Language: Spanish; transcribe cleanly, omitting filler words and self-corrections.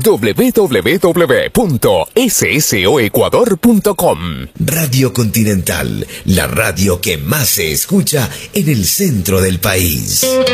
www.ssoecuador.com. Radio Continental, la radio que más se escucha en el centro del país.